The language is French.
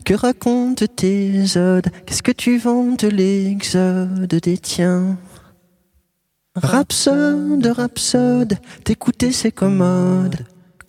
Que racontent tes odes? Qu'est-ce que tu vantes l'exode des tiens? Rhapsode, rhapsode, t'écouter c'est commode.